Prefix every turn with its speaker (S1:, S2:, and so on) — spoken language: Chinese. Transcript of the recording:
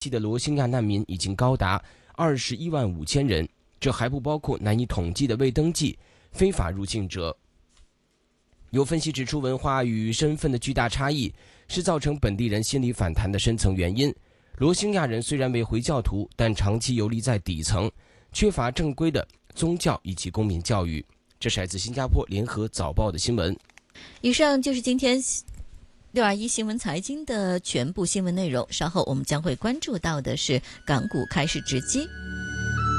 S1: 的罗兴亚难民已经高达21万5千人，这还不包括难以统计的未登记、非法入境者。有分析指出，文化与身份的巨大差异是造成本地人心理反弹的深层原因。罗兴亚人虽然为回教徒，但长期游离在底层，缺乏正规的宗教以及公民教育。这是来自新加坡联合早报的新闻。
S2: 以上就是今天621新闻财经的全部新闻内容。稍后我们将会关注到的是港股开市直击。